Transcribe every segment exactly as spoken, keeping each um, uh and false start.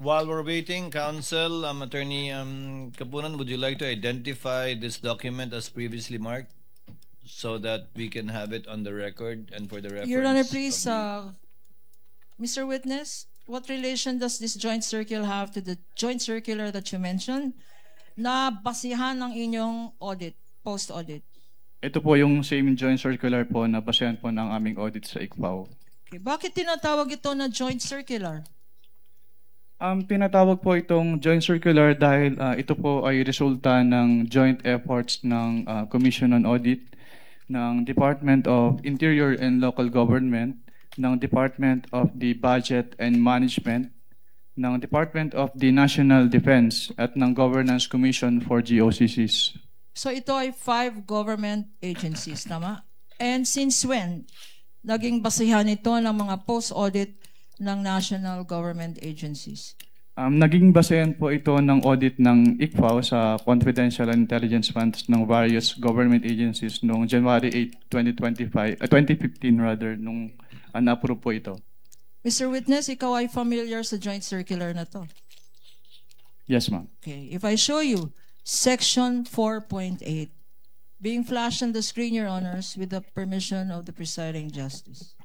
While we're waiting, Counsel, um, Attorney um, Kapunan, would you like to identify this document as previously marked so that we can have it on the record and for the reference? Your Honor, of please, the- uh, Mister Witness, what relation does this joint circular have to the joint circular that you mentioned na basihan ng inyong audit, post-audit? Ito po yung same joint circular po na basehan po ng aming audit sa I C F A O. Okay. Bakit tinatawag ito na joint circular? Um, tinatawag po itong joint circular dahil uh, ito po ay resulta ng joint efforts ng uh, Commission on Audit, ng Department of Interior and Local Government, ng Department of the Budget and Management, ng Department of the National Defense at ng Governance Commission for G O C Cs. So ito ay five government agencies, tama? And since when naging basihan ito ng mga post-audit ng national government agencies? Um, naging basehan po ito ng audit ng I C F A O sa confidential and intelligence funds ng various government agencies noong January eighth, twenty twenty-five, uh, twenty fifteen rather, nung uh, na-approve po ito. Mister Witness, ikaw ay familiar sa joint circular na to? Yes, ma'am. Okay, if I show you Section four point eight, being flashed on the screen, Your Honors, with the permission of the presiding justice.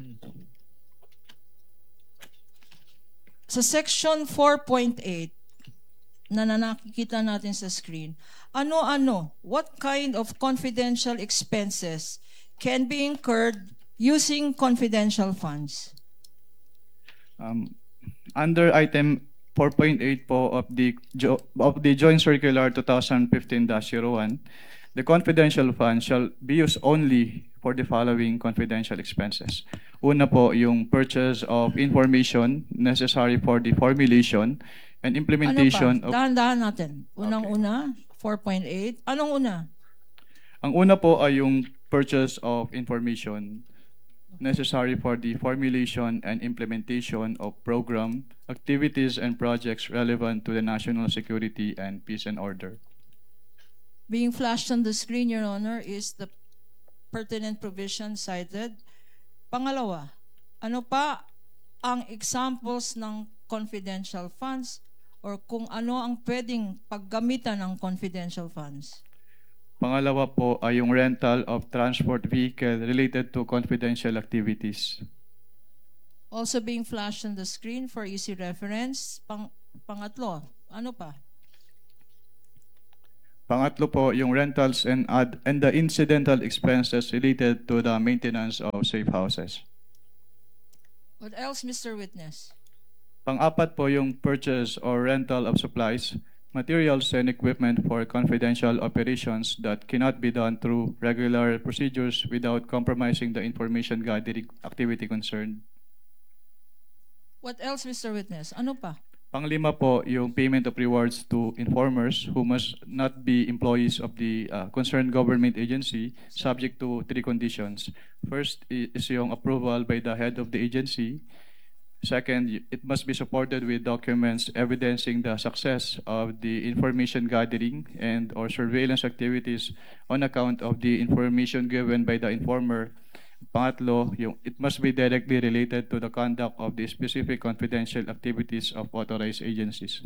Sa Section four point eight, na nakikita natin sa screen, ano-ano, what kind of confidential expenses can be incurred using confidential funds? Um, under item four point eight po of the jo of the Joint Circular twenty fifteen dash zero one, the confidential fund shall be used only for the following confidential expenses. Una po yung purchase of information necessary for the formulation and implementation ano pa? of... Dahan-dahan natin. Unang-una, four point eight. Anong una? Ang una po ay yung purchase of information necessary for the formulation and implementation of program, activities, and projects relevant to the national security and peace and order. Being flashed on the screen, Your Honor, is the pertinent provision cited. Pangalawa, ano pa ang examples ng confidential funds or kung ano ang pwedeng paggamitan ng confidential funds? Pangalawa po ay yung rental of transport vehicle related to confidential activities. Also being flashed on the screen for easy reference. Pang pangatlo, ano pa? Pangatlo po yung rentals and ad and the incidental expenses related to the maintenance of safe houses. What else, Mister Witness? Pang-apat po yung purchase or rental of supplies, materials, and equipment for confidential operations that cannot be done through regular procedures without compromising the information gathering activity concerned. What else, Mister Witness? Ano pa? Panglima po yung payment of rewards to informers who must not be employees of the uh, concerned government agency subject to three conditions. First is yung approval by the head of the agency. Second, it must be supported with documents evidencing the success of the information gathering and or surveillance activities on account of the information given by the informer. Pangatlo, yung, it must be directly related to the conduct of the specific confidential activities of authorized agencies.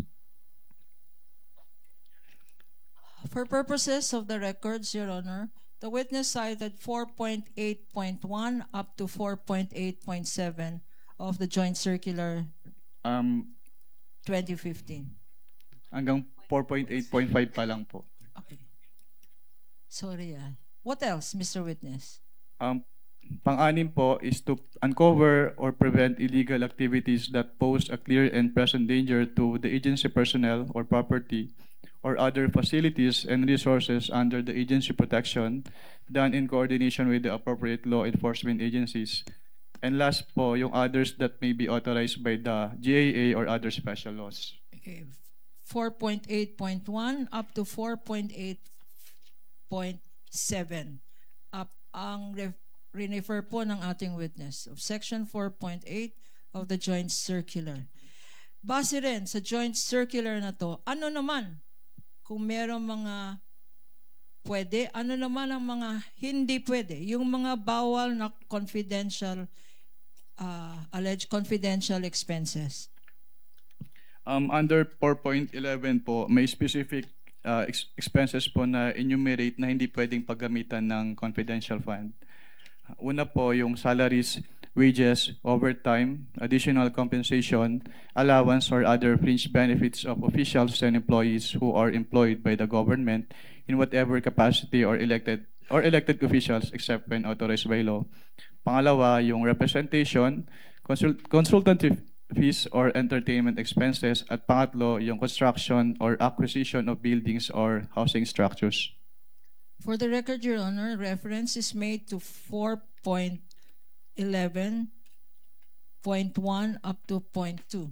For purposes of the records, Your Honor, the witness cited four point eight point one up to four point eight point seven of the Joint Circular Um, twenty fifteen. hanggang four point eight point five pa lang po. Okay. Sorry ah. What else, Mister Witness? Um, Pang-anim po is to uncover or prevent illegal activities that pose a clear and present danger to the agency personnel or property or other facilities and resources under the agency protection done in coordination with the appropriate law enforcement agencies. And last po, yung others that may be authorized by the G A A or other special laws. Okay. four point eight point one up to four point eight point seven. Up ang ref refer po ng ating witness of Section four point eight of the Joint Circular. Base rin sa Joint Circular na to, ano naman kung merong mga pwede, ano naman ang mga hindi pwede, yung mga bawal na confidential, uh, alleged confidential expenses. Um, under four point eleven po, may specific uh, ex- expenses po na enumerate na hindi pwedeng paggamitan ng confidential fund. Una po yung salaries, wages, overtime, additional compensation, allowance or other fringe benefits of officials and employees who are employed by the government in whatever capacity or elected or elected officials except when authorized by law. Pangalawa, yung representation, consult- consultative fees or entertainment expenses. At pangatlo, yung construction or acquisition of buildings or housing structures. For the record, Your Honor, reference is made to four point eleven point one up to point two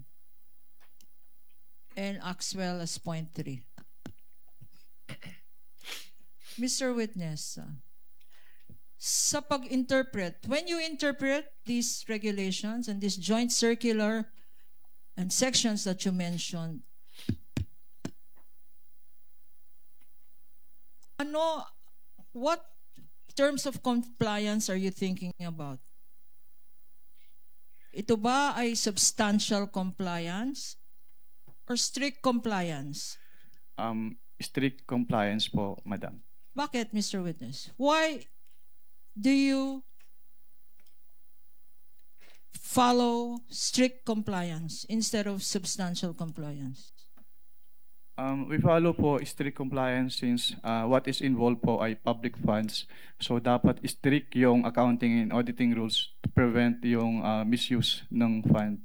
and as well as point three. Mister Witness, uh, sa pag-interpret, when you interpret these regulations and this joint circular and sections that you mentioned, ano, what terms of compliance are you thinking about? Ito ba ay substantial compliance or strict compliance? Um, strict compliance po, Madam. Bakit, Mister Witness? Why do you follow strict compliance instead of substantial compliance? Um, we follow po strict compliance since uh, what is involved po ay public funds. So dapat strict yung accounting and auditing rules to prevent yung uh, misuse ng fund.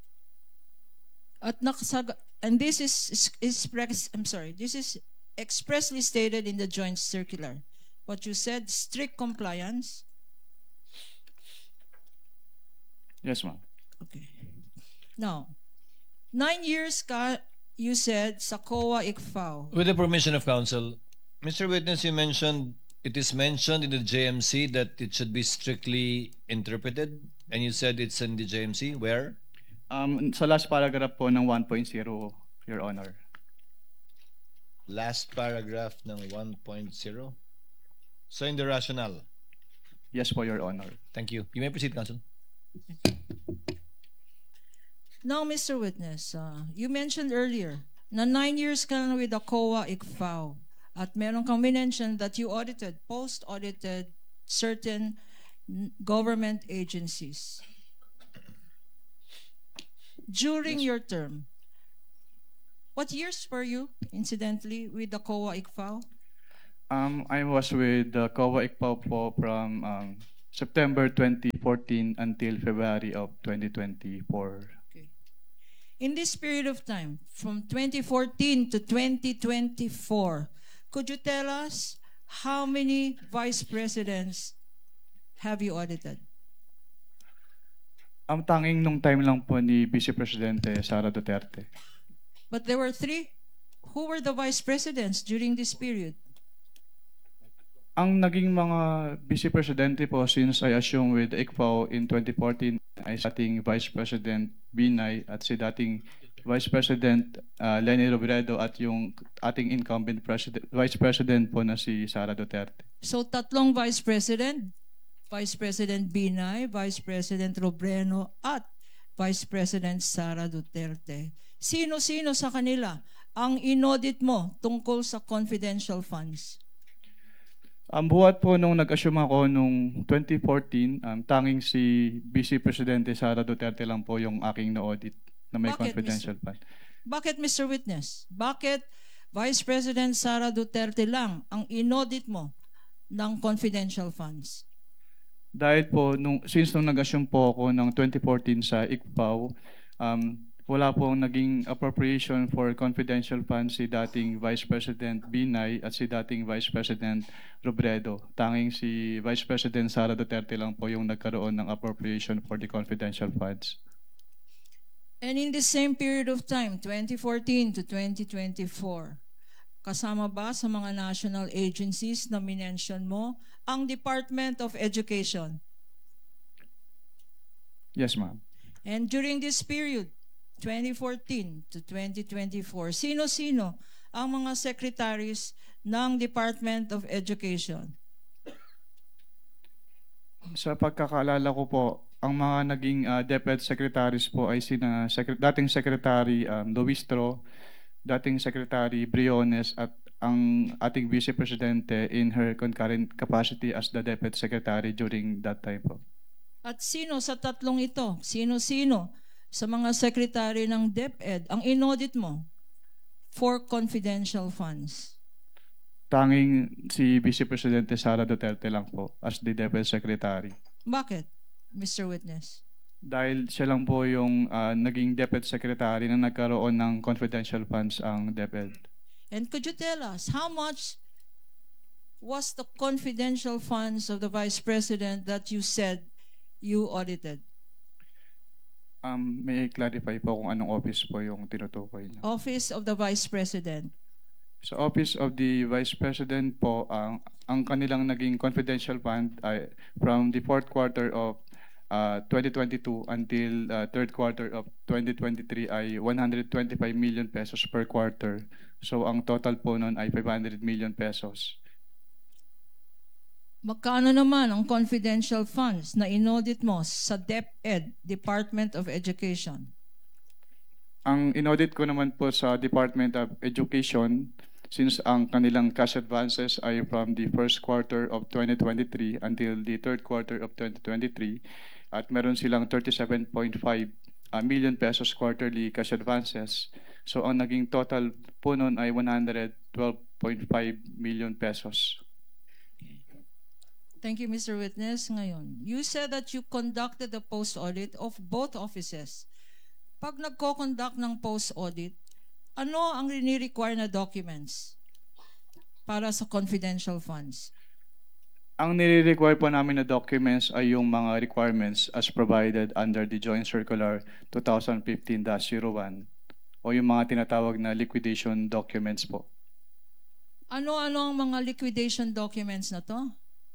At nakasag and this is, is, is I'm sorry, this is expressly stated in the joint circular. What you said, strict compliance. Yes, ma'am. Okay. Now, nine years ka, you said sa C O A I C F A O. With the permission of counsel, Mister Witness, you mentioned, it is mentioned in the J M C that it should be strictly interpreted, and you said it's in the J M C. Where? Um, sa last paragraph po ng one point zero, Your Honor. Last paragraph ng one point zero. So in the rationale. Yes po, Your Honor. Thank you. You may proceed, counsel. Now, Mister Witness, uh, you mentioned earlier na nine years ka na with the C O A I C F A O at meron kang mentioned that you audited, post-audited certain government agencies. During Yes. your term, what years were you, incidentally, with the C O A I C F A O? Um, I was with the C O A I C F A O po from um, September twenty fourteen until February of twenty twenty-four. Okay. In this period of time, from twenty fourteen to twenty twenty-four, could you tell us how many vice presidents have you audited? Ang tanging nung time lang po ni Vice Presidente Sara Duterte. But there were three. Who were the vice presidents during this period? Ang naging mga Vice Presidente po since I assumed with I C F A O in twenty fourteen ay sa ating Vice President Binay at si dating Vice President uh, Leni Robredo at yung ating incumbent President, Vice President po na si Sara Duterte. So tatlong vice president, Vice President Binay, Vice President Robredo, at Vice President Sara Duterte. Sino-sino sa kanila ang inaudit mo tungkol sa confidential funds? Ang buhat po nung nag-assume ako nung twenty fourteen, um, tanging si Vice Presidente Sara Duterte lang po yung aking na-audit na may Bakit, confidential Mister fund. Bakit, Mister Witness? Bakit Vice President Sara Duterte lang ang inaudit mo ng confidential funds? Dahil po, nung, since nung nag-assume po ako ng twenty fourteen sa I C F A O, um, wala pong naging appropriation for confidential funds si dating Vice President Binay at si dating Vice President Robredo. Tanging si Vice President Sara Duterte lang po yung nagkaroon ng appropriation for the confidential funds. And in the same period of time, twenty fourteen to twenty twenty-four, kasama ba sa mga national agencies na minention mo ang Department of Education? Yes, ma'am. And during this period, twenty fourteen to twenty twenty-four, sino-sino ang mga secretaries ng Department of Education? Sa pagkakaalala ko po, ang mga naging uh, DepEd secretaries po ay sina secret, dating Secretary um, Luistro, dating Secretary Briones at ang ating Vice Presidente in her concurrent capacity as the DepEd Secretary during that time po. At sino sa tatlong ito, sino-sino sa mga secretary ng DepEd ang inaudit mo for confidential funds? Tanging si Vice Presidente Sara Duterte lang po as the DepEd Secretary. Bakit, Mister Witness? Dahil siya lang po yung uh, naging DepEd Secretary na nagkaroon ng confidential funds ang DepEd. And could you tell us how much was the confidential funds of the Vice President that you said you audited? Um, may I clarify po kung anong office po yung tinutukoy niyo? Office of the Vice President. Sa Office of the Vice President po, ang ang kanilang naging confidential fund ay from the fourth quarter of uh, twenty twenty-two until uh, third quarter of twenty twenty-three ay one hundred twenty-five million pesos per quarter. So ang total po nun ay five hundred million pesos. Magkano naman ang confidential funds na inaudit mo sa DepEd, Department of Education? Ang inaudit ko naman po sa Department of Education, since ang kanilang cash advances ay from the first quarter of twenty twenty-three until the third quarter of twenty twenty-three, at meron silang thirty-seven point five uh, million pesos quarterly cash advances. So ang naging total po nun ay one hundred twelve point five million pesos. Thank you, Mister Witness. Ngayon, you said that you conducted the post-audit of both offices. Pag nagko-conduct ng post-audit, ano ang rini-require na documents para sa confidential funds? Ang nire-require po namin na documents ay yung mga requirements as provided under the Joint Circular twenty fifteen dash zero one o yung mga tinatawag na liquidation documents po. Ano-ano ang mga liquidation documents na to?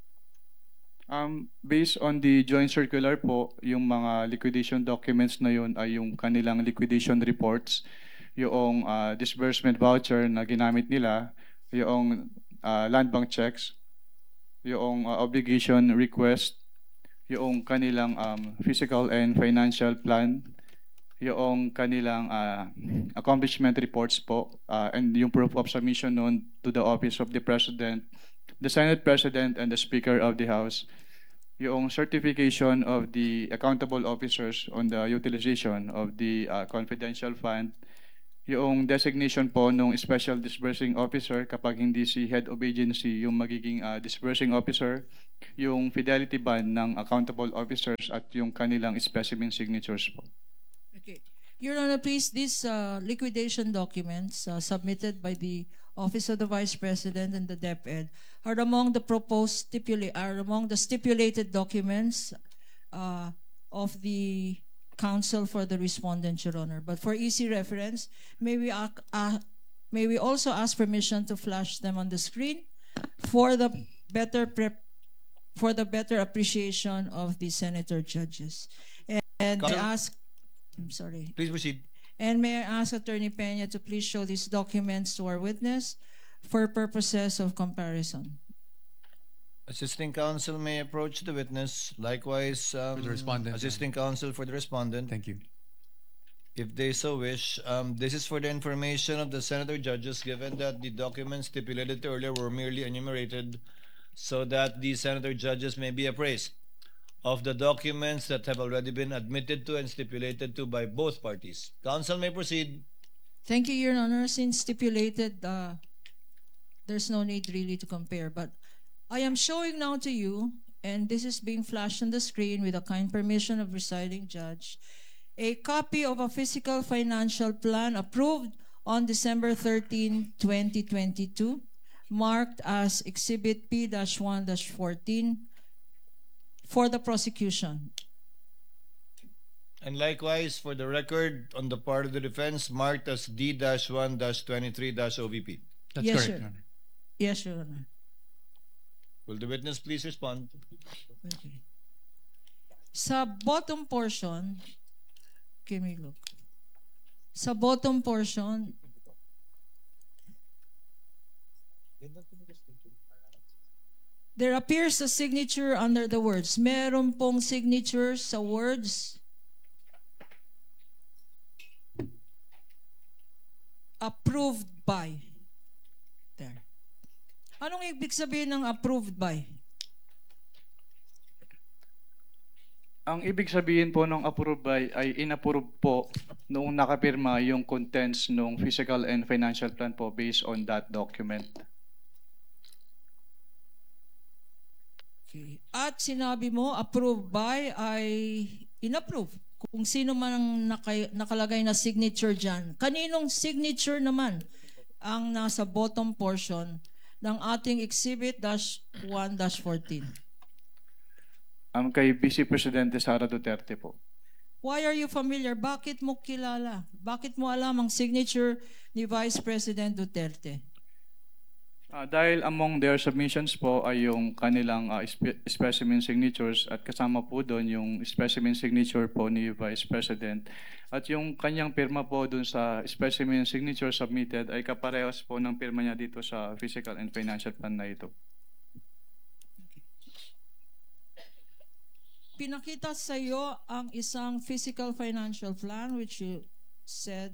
Um, based on the joint circular po, yung mga liquidation documents na yun ay yung kanilang liquidation reports, yung uh, disbursement voucher na ginamit nila, yung uh, land bank checks, yung uh, obligation request, yung kanilang um, physical and financial plan, yung kanilang uh, accomplishment reports po, uh, and yung proof of submission noon to the Office of the President, the Senate President, and the Speaker of the House, yung certification of the accountable officers on the utilization of the uh, confidential fund, yung designation po ng special disbursing officer kapag hindi si head of agency yung magiging uh, disbursing officer, yung fidelity bond ng accountable officers at yung kanilang specimen signatures po. Okay. Your Honor, please, these uh, liquidation documents uh, submitted by the Office of the Vice President and the DepEd are among the proposed stipulate are among the stipulated documents uh, of the Council for the Respondent, Your Honor. But for easy reference, may we uh, uh, may we also ask permission to flash them on the screen for the better prep for the better appreciation of the senator judges. And, and I Counsel? ask, I'm sorry. Please proceed. And may I ask Attorney Peña to please show these documents to our witness for purposes of comparison. Assisting counsel may approach the witness. Likewise, um, For the respondent, assisting counsel for the respondent. Thank you. If they so wish, um, this is for the information of the senator judges, given that the documents stipulated earlier were merely enumerated so that the senator judges may be appraised of the documents that have already been admitted to and stipulated to by both parties. Counsel may proceed. Thank you, Your Honor. Since stipulated, uh, there's no need really to compare. But I am showing now to you, and this is being flashed on the screen with the kind permission of presiding judge, a copy of a fiscal financial plan approved on December thirteenth, twenty twenty-two, marked as Exhibit P one fourteen for the prosecution. And likewise, for the record, on the part of the defense, marked as D one twenty-three O V P. That's Yes, correct, sir. Your Honor. Yes, Your Honor. Will the witness please respond? Okay. Sa bottom portion, give me a look. Sa bottom portion, There appears a signature under the words. Meron pong signature sa words. Approved by. There. Anong ibig sabihin ng approved by? Ang ibig sabihin po ng approve by ay inapprove po noong nakapirma yung contents ng physical and financial plan po based on that document. Okay. At sinabi mo, approved by ay inapprove. Kung sino man ang naka- nakalagay na signature dyan. Kaninong signature naman ang nasa bottom portion ng ating Exhibit one fourteen? Ang kay Vice Presidente Sara Duterte po. Why are you familiar? Bakit mo kilala? Bakit mo alam ang signature ni Vice President Duterte? Ah, dahil among their submissions po ay yung kanilang ah, spe- specimen signatures at kasama po doon yung specimen signature po ni Vice President. At yung kanyang pirma po doon sa specimen signature submitted ay kaparehas po ng pirma niya dito sa physical and financial plan na ito. Pinakita sa iyo ang isang physical financial plan which you said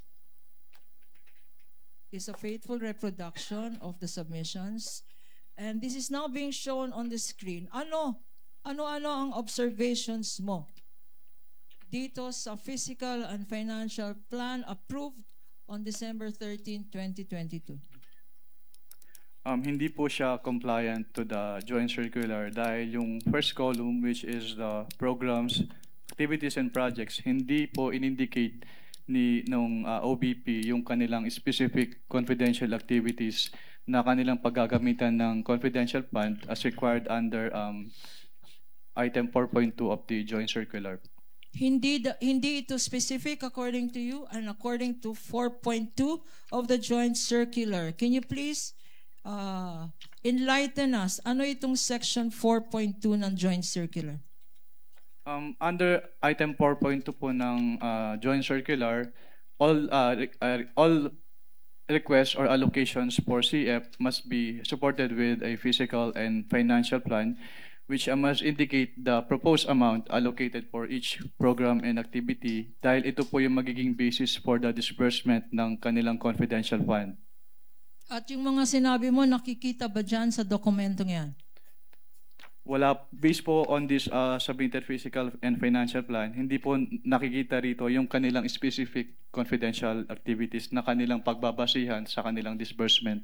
is a faithful reproduction of the submissions, and this is now being shown on the screen. Ano ano-ano ang observations mo dito sa physical and financial plan approved on December thirteenth, twenty twenty-two? Um, hindi po siya compliant to the joint circular dahil yung first column, which is the programs, activities and projects, hindi po in-indicate ni nung uh, O B P yung kanilang specific confidential activities na kanilang paggagamitan ng confidential fund as required under um, item four point two of the joint circular. Hindi the, hindi ito specific according to you and according to four point two of the joint circular. Can you please uh, enlighten us? Ano itong section four point two ng joint circular? Um, under item four point two po ng uh, joint circular, all uh, re- uh, all requests or allocations for C F must be supported with a physical and financial plan, which uh, must indicate the proposed amount allocated for each program and activity dahil ito po yung magiging basis for the disbursement ng kanilang confidential fund. At yung mga sinabi mo, nakikita ba dyan sa dokumentong yan? Wala, based po on this uh, submitted physical and financial plan, hindi po nakikita rito yung kanilang specific confidential activities na kanilang pagbabasihan sa kanilang disbursement.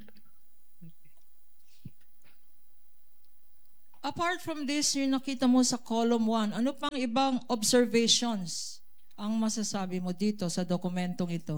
Apart from this, yung nakita mo sa column one, ano pang ibang observations ang masasabi mo dito sa dokumentong ito?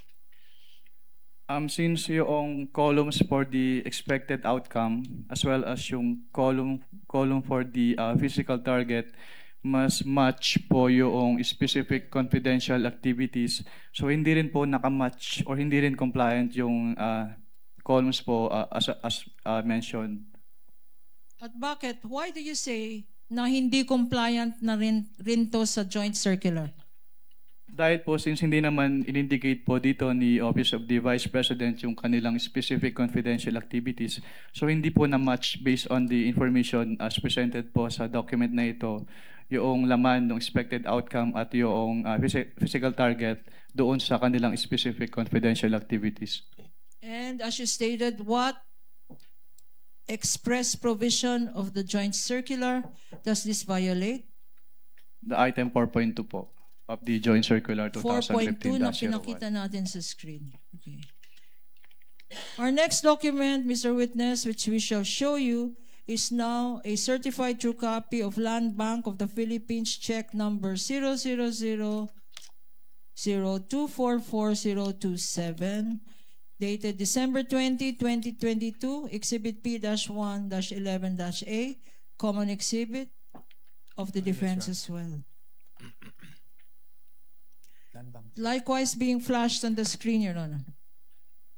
Um, since yung columns for the expected outcome as well as yung column column for the uh, physical target mas match po yung specific confidential activities. So hindi rin po nakamatch or hindi rin compliant yung uh, columns po uh, as as uh, mentioned. At bakit? Why do you say na hindi compliant na rin, rin to sa joint circular? Dahil po since hindi naman in-indicate po dito ni Office of the Vice President yung kanilang specific confidential activities, so hindi po na-match based on the information as presented po sa document na ito, yung laman ng expected outcome at yung uh, physical target doon sa kanilang specific confidential activities. And as you stated, what express provision of the joint circular does this violate? The item four point two po of the joint circular four point two na twenty fifteen dash zero one. pinakita natin sa screen. Okay. Our next document, Mister Witness, which we shall show you, is now a certified true copy of Land Bank of the Philippines check number zero zero zero zero two four four zero two seven, dated December twentieth, twenty twenty-two, Exhibit P one eleven A, common exhibit of the defense as well. Likewise being flashed on the screen, Your Honor.